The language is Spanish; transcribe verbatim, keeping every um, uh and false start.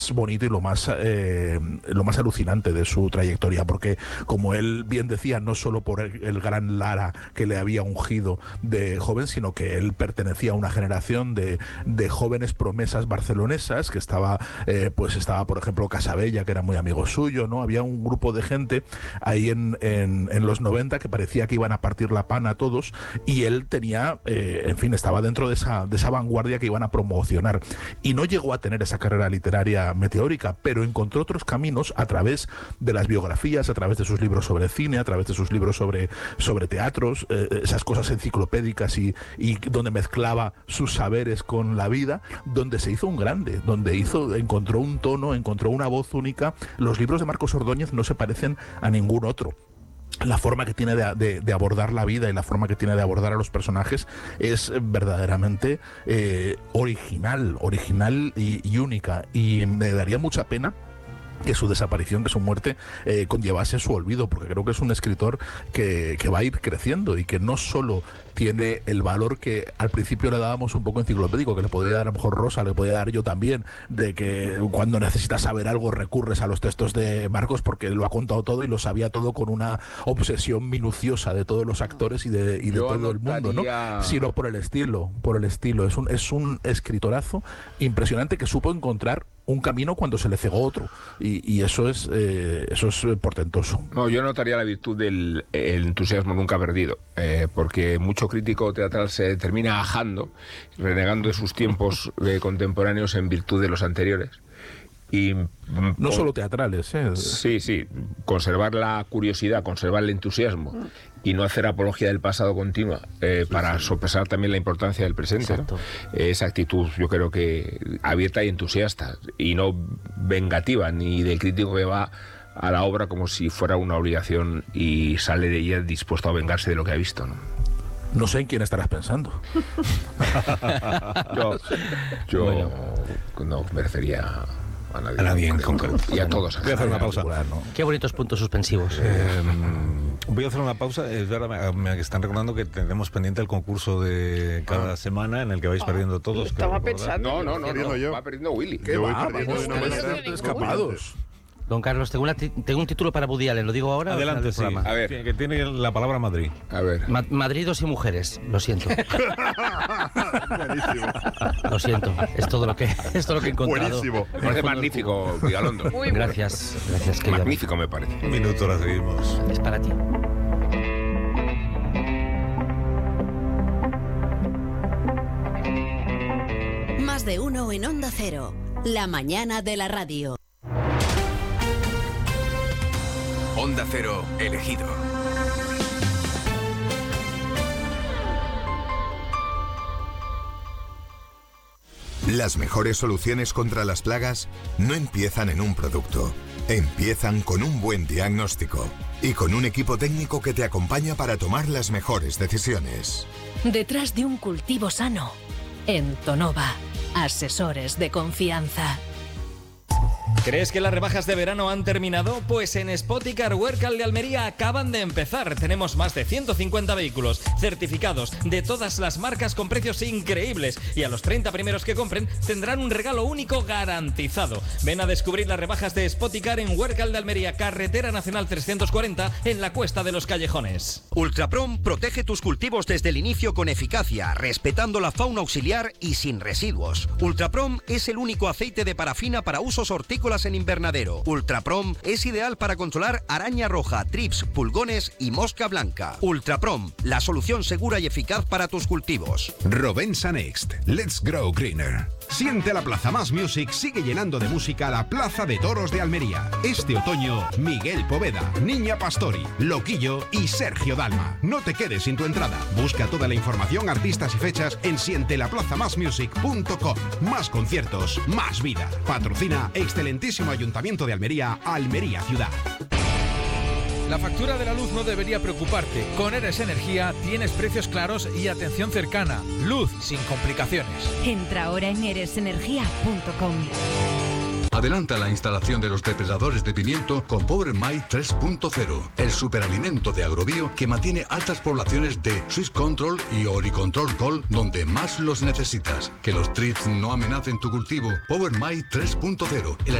bonito y lo más eh, lo más alucinante de su trayectoria, porque como él bien decía, no solo por el, el gran Lara que le había ungido de joven, sino que él pertenecía a una generación de, de jóvenes promesas barcelonesas, que estaba eh, pues estaba por ejemplo Casabella, que era muy amigo suyo, ¿no? Había un grupo de gente ahí en, en, en los noventa que parecía que iban a partir la pana a todos, y él tenía eh, en fin, estaba dentro de esa, de esa vanguardia que iban a promocionar, y no llegó a tener esa carrera literaria meteórica, pero encontró otros caminos a través de las biografías, a través de sus libros sobre cine, a través de sus libros sobre, sobre teatros, eh, esas cosas enciclopédicas y, y donde mezclaba sus saberes con la vida, donde se hizo un grande, donde hizo, encontró un tono, encontró una voz única. Los libros de Marcos Ordóñez no se parecen a ningún otro. La forma que tiene de, de, de abordar la vida y la forma que tiene de abordar a los personajes es verdaderamente eh, original, original y, y única, y me daría mucha pena que su desaparición, que su muerte eh, conllevase su olvido, porque creo que es un escritor que, que va a ir creciendo y que no solo tiene el valor que al principio le dábamos un poco enciclopédico, que le podría dar a lo mejor Rosa, le podría dar yo también, de que cuando necesitas saber algo recurres a los textos de Marcos porque lo ha contado todo y lo sabía todo con una obsesión minuciosa de todos los actores y de, y de todo anotaría... el mundo, ¿no? Sino por el estilo, por el estilo. Es un, es un escritorazo impresionante que supo encontrar un camino cuando se le cegó otro, y, y eso es eh, eso es portentoso. No, yo notaría la virtud del el entusiasmo nunca perdido, eh, porque mucho crítico teatral se termina ajando, renegando de sus tiempos eh, contemporáneos en virtud de los anteriores. Y no con, solo teatrales, ¿eh? Sí, sí, conservar la curiosidad, conservar el entusiasmo y no hacer apología del pasado continua eh, sí, para sí. sopesar también la importancia del presente, ¿no? Esa actitud yo creo que abierta y entusiasta y no vengativa, ni del crítico que va a la obra como si fuera una obligación y sale de ella dispuesto a vengarse de lo que ha visto, ¿no? No sé en quién estarás pensando. yo yo bueno. no me refería a nadie, a nadie en concreto. Y a todos. Voy a hacer una pausa. ¿No? Qué bonitos puntos suspensivos. Eh, voy a hacer una pausa. Es verdad, me están recordando que tenemos pendiente el concurso de cada ah. semana en el que vais ah. perdiendo todos. Estaba pensando. No, no, no, no, yo. Va perdiendo Willy. ¿Qué yo va? Voy perdiendo Vamos a estar escapados. Don Carlos, tengo, una tengo un título para Woody Allen, ¿lo digo ahora? Adelante, sí. A ver. Que tiene la palabra Madrid. A ver. Ma Madridos y mujeres, lo siento. Lo siento, es todo lo que, es todo lo que he encontrado. Buenísimo. Me parece magnífico, Vigalondo. Muy gracias, gracias. Que magnífico me parece. Un minuto, la seguimos. Es para ti. Más de uno en Onda Cero. La mañana de la radio. Onda Cero, elegido. Las mejores soluciones contra las plagas no empiezan en un producto. Empiezan con un buen diagnóstico y con un equipo técnico que te acompaña para tomar las mejores decisiones. Detrás de un cultivo sano, Entonova, asesores de confianza. ¿Crees que las rebajas de verano han terminado? Pues en Spoticar Huércal de Almería acaban de empezar. Tenemos más de ciento cincuenta vehículos certificados de todas las marcas con precios increíbles y a los treinta primeros que compren tendrán un regalo único garantizado. Ven a descubrir las rebajas de Spoticar en Huércal de Almería, Carretera Nacional trescientos cuarenta, en la Cuesta de los Callejones. Ultraprom protege tus cultivos desde el inicio con eficacia, respetando la fauna auxiliar y sin residuos. Ultraprom es el único aceite de parafina para usos hortícolas en invernadero. Ultraprom es ideal para controlar araña roja, trips, pulgones y mosca blanca. Ultraprom, la solución segura y eficaz para tus cultivos. Rovensa Next. Let's grow greener. Siente la Plaza Más Music sigue llenando de música la Plaza de Toros de Almería. Este otoño, Miguel Poveda, Niña Pastori, Loquillo y Sergio Dalma. No te quedes sin tu entrada. Busca toda la información, artistas y fechas en siente la plaza más music punto com. Más conciertos, más vida. Patrocina excelentísimo Ayuntamiento de Almería, Almería Ciudad. La factura de la luz no debería preocuparte. Con Eres Energía tienes precios claros y atención cercana. Luz sin complicaciones. Entra ahora en eres energía punto com. Adelanta la instalación de los depredadores de pimiento con Power My tres punto cero, el superalimento de Agrobio que mantiene altas poblaciones de Swiss Control y Oricontrol Gold donde más los necesitas. Que los thrips no amenacen tu cultivo. Power My tres punto cero, el